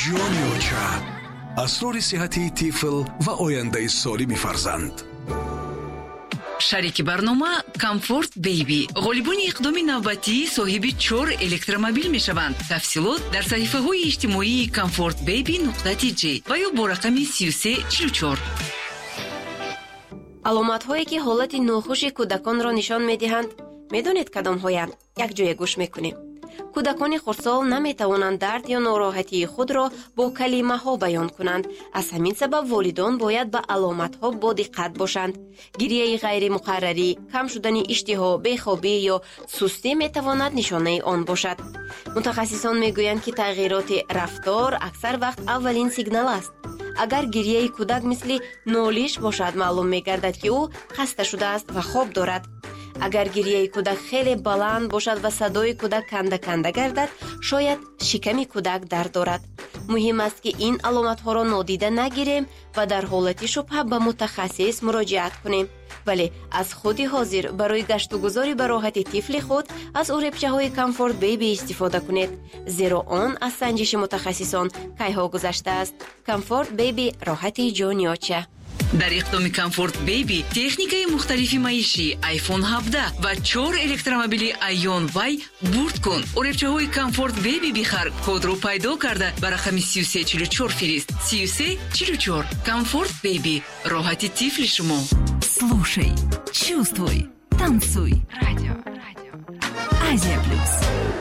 جانیوچه، اسرار صحتی طفل و آینده سالم فرزند. شریک برنامه کامفورت بیبی غالبون اقدام نوبتی صاحب 4 الکترومبیل می شوند. تفصیلات در صحیفه های اجتماعی comfortbaby.gr و یا با رقم 3344. علامت هایی که حالت ناخوش کودکان را نشان می دهند میدانید کدام هایند؟ یک جای گوش میکنیم. کودکان خردسال نمی توانند درد یا ناراحتی خود را با کلمه ها بیان کنند. از همین سبب والدان باید به علامت ها با دقت باشند. گریه غیر مقرری، کم شدن اشتها، بیخوابی یا سستی می تواند نشانه آن باشد. متخصصان می گویند که تغییرات رفتار اکثر وقت اولین سیگنال است. اگر گریه کودک مثل نالیش باشد، معلوم می گردد که او خسته شده است و خواب دارد. اگر گریه کودک خیلی بلند باشد و صدای کودک کنده کنده گردد، شاید شکم کودک درد دارد. مهم است که این علامت ها را نادیده نگیریم و در حالت شبهه به متخصص مراجعت کنیم. ولی از خودی حاضر برای گشت و گذاری به راحت طفل خود از اورپچه های کامفورت بیبی استفاده کنید، زیرا آن از سنجش متخصصان کیها گذشته است. کامفورت بیبی، راحت جانیوچه. در اقدام کامفورت بیبی تکنیکای مختلفی معیشی آیفون 17 و 4 الکترومبیل ایون وای برد کن. اورپچه های کامفورت بیبی بخر، کد رو پیدا کرده بر رقم 3344 فرست. 3344. کامفورت بیبی، راحتی طفل شما. Слушай, чувствуй, танцуй. Радио. Азия Плюс.